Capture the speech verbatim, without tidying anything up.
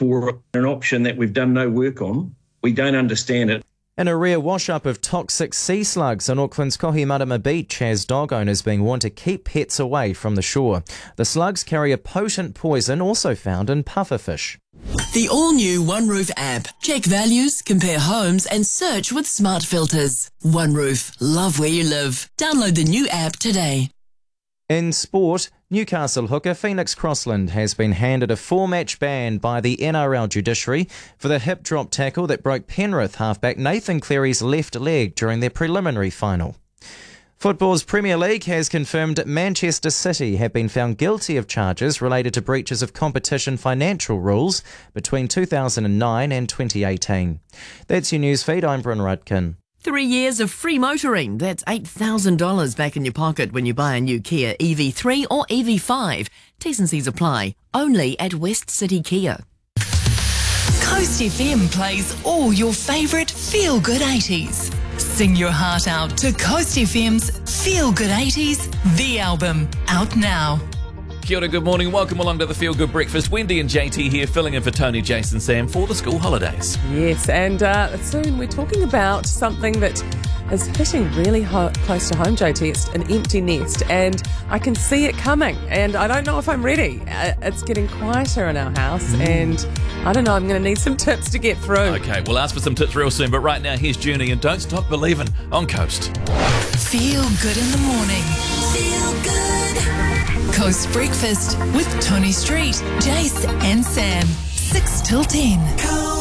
for an option that we've done no work on. We don't understand it. An rare wash-up of toxic sea slugs on Auckland's Kohimarama Beach has dog owners being warned to keep pets away from the shore. The slugs carry a potent poison also found in pufferfish. The all-new OneRoof app. Check values, compare homes and search with smart filters. OneRoof. Love where you live. Download the new app today. In sport, Newcastle hooker Phoenix Crossland has been handed a four-match ban by the N R L judiciary for the hip drop tackle that broke Penrith halfback Nathan Cleary's left leg during their preliminary final. Football's Premier League has confirmed Manchester City have been found guilty of charges related to breaches of competition financial rules between two thousand nine and twenty eighteen. That's your newsfeed. I'm Bryn Rudkin. Three years of free motoring. That's eight thousand dollars back in your pocket when you buy a new Kia E V three or E V five. T's and C's apply. Only at West City Kia. Coast F M plays all your favourite feel-good eighties. Sing your heart out to Coast F M's Feel Good eighties, the album, out now. Kia ora, good morning. Welcome along to the Feel Good Breakfast. Wendy and J T here, filling in for Tony, Jason, Sam for the school holidays. Yes, and uh, soon we're talking about something that is hitting really ho- close to home, J T. It's an empty nest, and I can see it coming, and I don't know if I'm ready. Uh, it's getting quieter in our house, mm. and I don't know, I'm going to need some tips to get through. Okay, we'll ask for some tips real soon, but right now, here's Junie and Don't Stop Believing on Coast. Feel good in the morning. Feel good. Coast Breakfast with Tony Street, Jace and Sam. six till ten.